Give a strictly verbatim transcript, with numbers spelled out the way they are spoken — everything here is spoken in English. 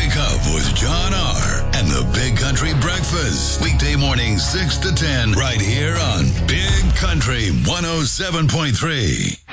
Wake up with John R. and the Big Country Breakfast. Weekday mornings six to ten right here on Big Country one oh seven point three.